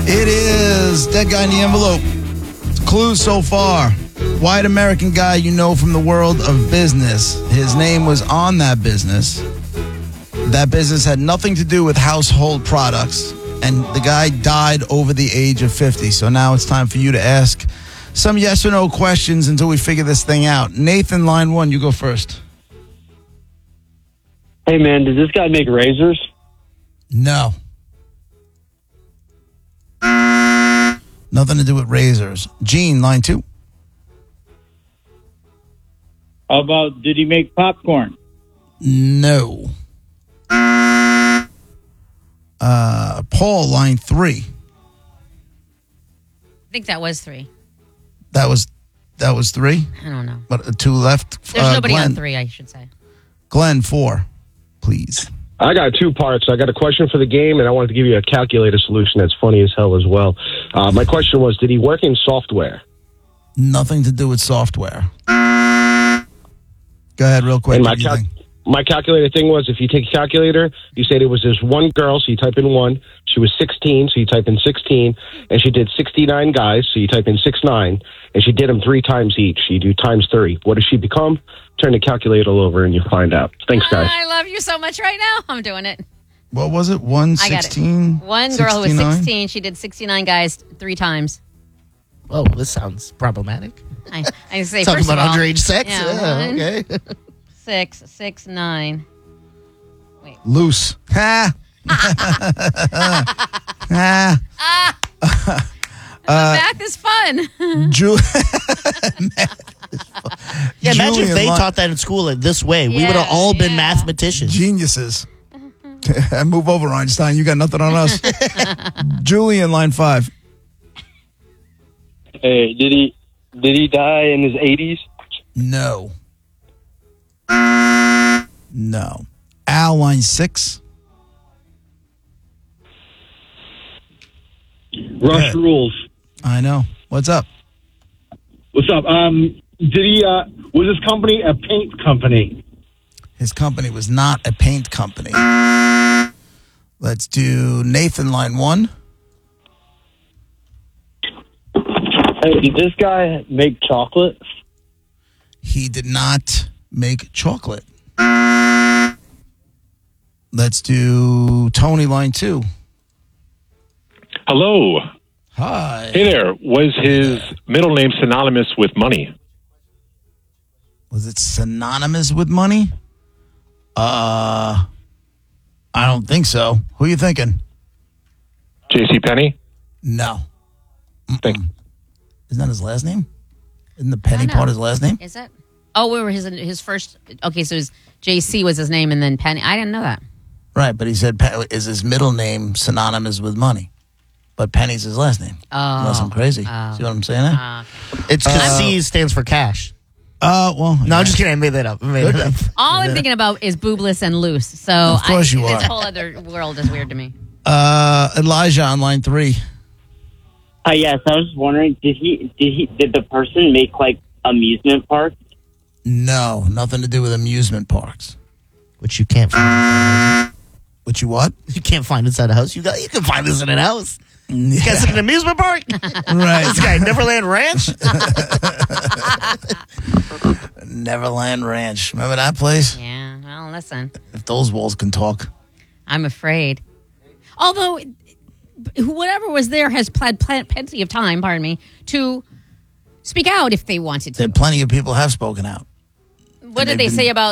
It is Dead Guy in the Envelope. Clues so far. White American guy you know from the world of business. His name was on that business. That business had nothing to do with household products. And the guy died over the age of 50. So now it's time for you to ask some yes or no questions until we figure this thing out. Nathan, line 1, you go first. Hey, man, does this guy make razors? No. Nothing to do with razors. Gene, line 2. How about, did he make popcorn? No. Paul, line 3. I think that was 3. That was 3? I don't know. But 2 left. There's nobody Glenn. on 3, I should say. Glenn, 4, please. I got 2 parts. I got a question for the game, and I wanted to give you a calculator solution that's funny as hell as well. My question was, did he work in software? Nothing to do with software. Go ahead real quick. And my calculator thing was, if you take a calculator, you say there was this one girl, so you type in 1. She was 16, so you type in 16. And she did 69 guys, so you type in 69. And she did them 3 times each. You do times 30. What does she become? Turn the calculator over and you'll find out. Thanks, guys. I love you so much right now. I'm doing it. What was it? 116? One girl who was 16, she did 69 guys 3 times. Oh, this sounds problematic. I say, Talking first about of all, underage sex? Yeah, Okay. 6, 9. Wait. Loose. Ha! Ha! Math is fun. Yeah, imagine if Julian, they taught that in school in this way. We would have all been mathematicians. Geniuses. Move over, Einstein. You got nothing on us. Julian, line 5. Hey, did he die in his 80s? No. No. Al, line 6. Rush rules. I know. What's up? What's up? Was his company a paint company? His company was not a paint company. Let's do Nathan, line 1. Hey, did this guy make chocolate? He did not make chocolate. Let's do Tony, line 2. Hello. Hi. Hey there. Was his middle name synonymous with money? Was it synonymous with money? I don't think so. Who are you thinking? J.C. Penney? No. Think. Isn't that his last name? Isn't the Penny part his last name? Is it? Oh, we were his first. Okay, so JC was his name, and then Penny. I didn't know that. Right, but he said, is his middle name synonymous with money? But Penny's his last name. Oh. Unless I'm crazy. See what I'm saying there? It's because C stands for cash. Well. No, I'm just kidding. I made that up. All I'm thinking about is boobless and loose. So Of course you are. This whole other world is weird to me. Elijah on line 3. Yes, I was just wondering, did the person make like amusement parks? No, nothing to do with amusement parks. Which you can't find. Which you what? You can't find inside a house. You can find this in a house. This guy's in an amusement park? Right. This guy, Neverland Ranch? Neverland Ranch. Remember that place? Yeah, well, listen. If those walls can talk. I'm afraid. Although, whoever was there has had plenty of time, to speak out if they wanted to. Plenty of people have spoken out. What did they say about